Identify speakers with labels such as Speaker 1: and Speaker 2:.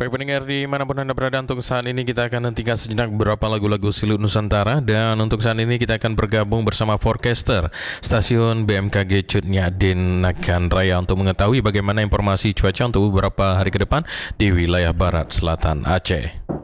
Speaker 1: Baik pendengar dimanapun Anda berada, untuk saat ini kita akan hentikan sejenak beberapa lagu-lagu Silut Nusantara. Dan untuk saat ini kita akan bergabung bersama forecaster stasiun BMKG Cutnyadin Nagan Raya untuk mengetahui bagaimana informasi cuaca untuk beberapa hari ke depan di wilayah barat selatan Aceh.